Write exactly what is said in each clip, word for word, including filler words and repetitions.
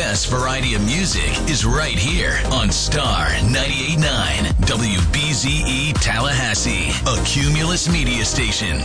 best variety of music is right here on Star ninety-eight point nine W B Z E Tallahassee, a Cumulus media station.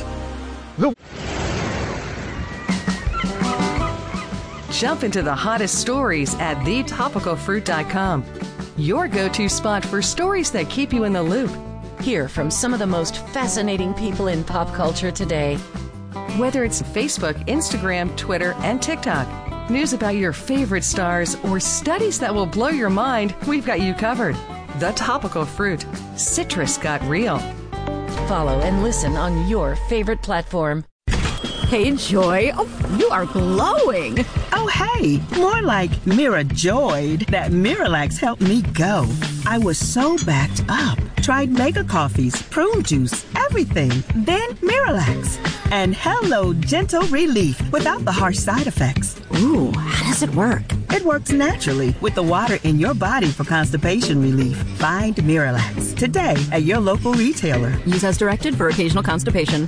Jump into the hottest stories at the topical fruit dot com. Your go-to spot for stories that keep you in the loop. Hear from some of the most fascinating people in pop culture today. Whether it's Facebook, Instagram, Twitter, and TikTok, news about your favorite stars, or studies that will blow your mind, we've got you covered. The Topical Fruit. Citrus got real. Follow and listen on your favorite platform. Hey, Joy. Oh, you are glowing. Oh, hey. More like Mirajoyed. That Miralax helped me go. I was so backed up. Tried mega coffees, prune juice, everything. Then Miralax. And hello, gentle relief without the harsh side effects. Ooh, how does it work? It works naturally with the water in your body for constipation relief. Find Miralax today at your local retailer. Use as directed for occasional constipation.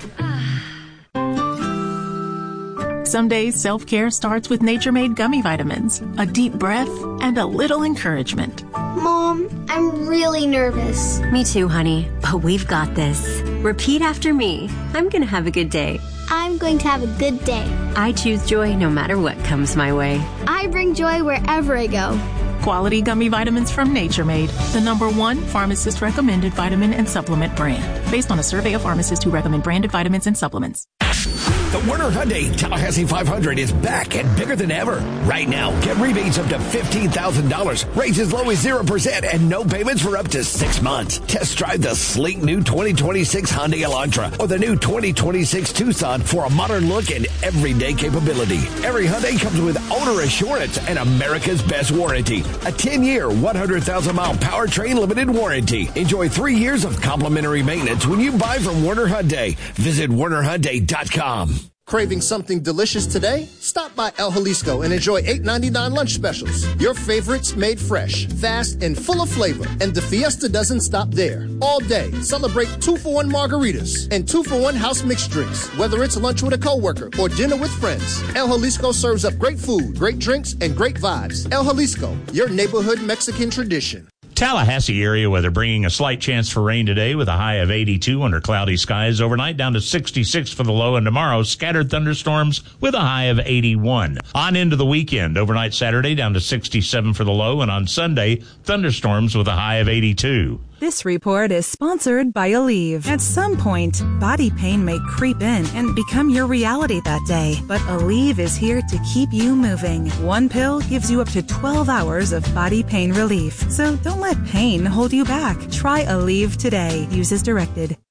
Some days, self-care starts with Nature-Made gummy vitamins, a deep breath, and a little encouragement. Mom, I'm really nervous. Me too, honey, but we've got this. Repeat after me. I'm going to have a good day. I'm going to have a good day. I choose joy no matter what comes my way. I bring joy wherever I go. Quality gummy vitamins from Nature Made, the number one pharmacist-recommended vitamin and supplement brand, based on a survey of pharmacists who recommend branded vitamins and supplements. The Werner Hyundai Tallahassee five hundred is back and bigger than ever. Right now, get rebates up to fifteen thousand dollars, rates as low as zero percent, and no payments for up to six months. Test drive the sleek new twenty twenty-six Hyundai Elantra or the new twenty twenty-six Tucson for a modern look and everyday capability. Every Hyundai comes with owner assurance and America's best warranty. A ten-year, one hundred thousand mile powertrain limited warranty. Enjoy three years of complimentary maintenance when you buy from Werner Hyundai. Visit werner hyundai dot com. Craving something delicious today? Stop by El Jalisco and enjoy eight ninety-nine lunch specials. Your favorites made fresh, fast, and full of flavor. And the fiesta doesn't stop there. All day, celebrate two-for-one margaritas and two-for-one house mixed drinks. Whether it's lunch with a coworker or dinner with friends, El Jalisco serves up great food, great drinks, and great vibes. El Jalisco, your neighborhood Mexican tradition. Tallahassee area weather bringing a slight chance for rain today with a high of eighty-two under cloudy skies overnight, down to sixty-six for the low, and tomorrow scattered thunderstorms with a high of eighty-one. On into the weekend, overnight Saturday down to sixty-seven for the low, and on Sunday thunderstorms with a high of eighty-two. This report is sponsored by Aleve. At some point, body pain may creep in and become your reality that day. But Aleve is here to keep you moving. One pill gives you up to twelve hours of body pain relief. So don't let pain hold you back. Try Aleve today. Use as directed.